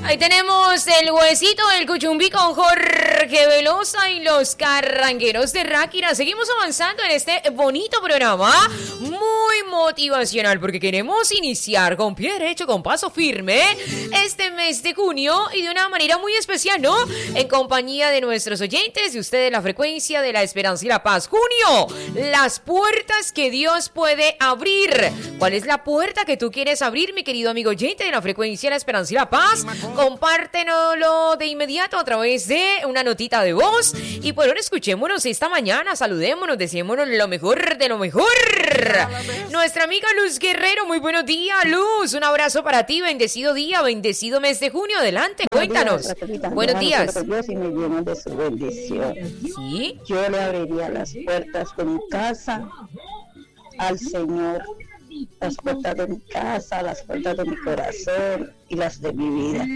Ahí tenemos el huesito del Cuchumbí con Jorge Velosa y los carrangueros de Ráquira. Seguimos avanzando en este bonito programa, muy motivacional, porque queremos iniciar con pie derecho, con paso firme, este mes de junio y de una manera muy especial, ¿no? En compañía de nuestros oyentes y ustedes, la frecuencia de la esperanza y la paz. Junio, las puertas que Dios puede abrir. ¿Cuál es la puerta que tú quieres abrir, mi querido amigo oyente de la frecuencia de la esperanza y la paz? Compártenoslo de inmediato a través de una notita de voz. Y por ahora escuchémonos esta mañana, saludémonos, deseémonos lo mejor de lo mejor. Nuestra amiga Luz Guerrero, muy buenos días, Luz. Un abrazo para ti, bendecido día, bendecido mes de junio. Adelante, cuéntanos. Buenos días. Dios y me lleno de su bendición. ¿Sí? Yo le abriría las puertas de mi casa al Señor. Las puertas de mi casa, las puertas de mi corazón y las de mi vida.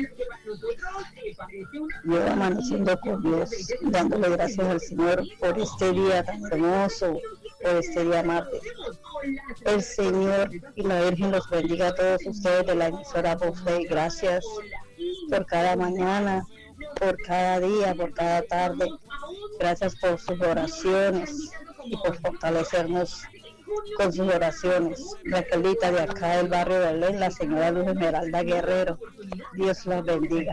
Yo amaneciendo con Dios, dándole gracias al Señor por este día tan hermoso, por este día martes. El Señor y la Virgen los bendiga a todos ustedes de la emisora Bofrey. Gracias por cada mañana, por cada día, por cada tarde. Gracias por sus oraciones y por fortalecernos con sus oraciones. Raquelita de acá del barrio de Belén, la señora Luz Esmeralda Guerrero. Dios los bendiga.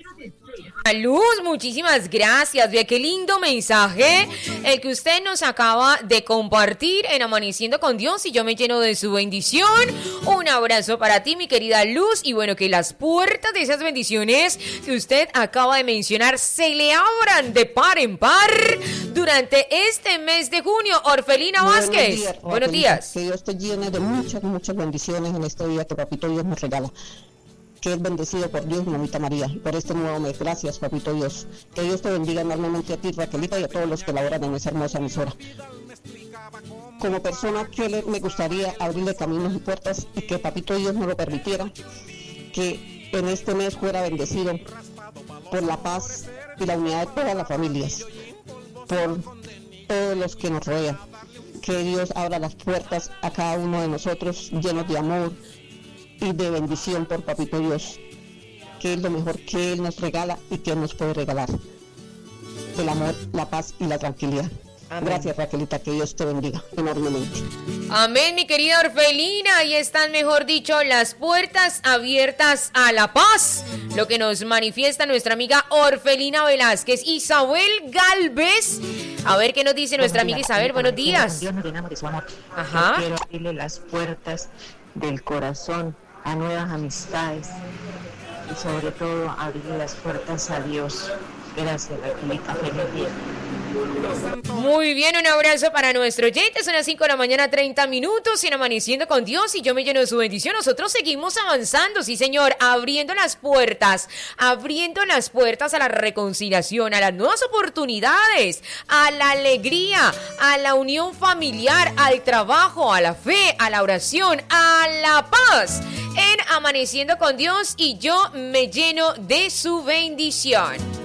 Luz, muchísimas gracias. Vea qué lindo mensaje el que usted nos acaba de compartir en Amaneciendo con Dios, y yo me lleno de su bendición. Un abrazo para ti, mi querida Luz, y bueno, que las puertas de esas bendiciones que usted acaba de mencionar se le abran de par en par durante este mes de junio. Orfelina Vázquez, buenos días. Que Dios te llene de muchas bendiciones en este día que Papito Dios nos regala. Que es bendecido por Dios, mamita María, por este nuevo mes. Gracias, Papito Dios. Que Dios te bendiga enormemente a ti, Raquelita, y a todos los que laboran en esa hermosa emisora. Como persona, me gustaría abrirle caminos y puertas, y que Papito Dios nos lo permitiera, que en este mes fuera bendecido por la paz y la unidad de todas las familias, por todos los que nos rodean. Que Dios abra las puertas a cada uno de nosotros, llenos de amor y de bendición por Papito Dios, que es lo mejor que Él nos regala y que Él nos puede regalar: el amor, la paz y la tranquilidad. Amén. Gracias, Raquelita, que Dios te bendiga enormemente. Amén, mi querida Orfelina. Ahí están, mejor dicho, las puertas abiertas a la paz, lo que nos manifiesta nuestra amiga Orfelina Velázquez. Isabel Galvez, a ver qué nos dice nuestra amiga Isabel. Buenos días. Dios nos llenamos de su amor. Ajá. Yo quiero abrirle las puertas del corazón a nuevas amistades y sobre todo abrirle las puertas a Dios. Gracias, Raquelita. Feliz día. Muy bien, un abrazo para nuestro oyente. Son las 5 de la mañana, 30 minutos, en Amaneciendo con Dios, y yo me lleno de su bendición. Nosotros seguimos avanzando, sí señor, abriendo las puertas a la reconciliación, a las nuevas oportunidades, a la alegría, a la unión familiar, al trabajo, a la fe, a la oración, a la paz, en Amaneciendo con Dios, y yo me lleno de su bendición.